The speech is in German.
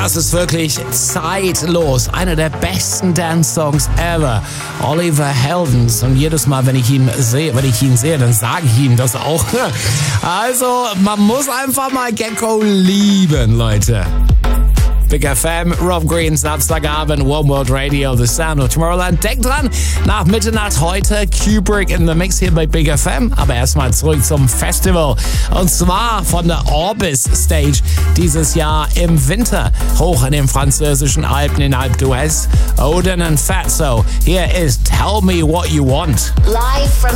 Das ist wirklich zeitlos. Einer der besten Dance-Songs ever. Oliver Heldens. Und jedes Mal, wenn ich ihn sehe, dann sage ich ihm das auch. Also, man muss einfach mal Gecko lieben, Leute. Big FM, Rob Green, Samstagabend, One World Radio, The Sound of Tomorrowland. Denkt dran, nach Mitternacht heute Kubrick in the Mix hier bei Big FM. Aber erstmal zurück zum Festival. Und zwar von der Orbis Stage dieses Jahr im Winter. Hoch in den französischen Alpen in Alpe d'Huez. Odin and Fatso. Here is Tell Me What You Want. Live from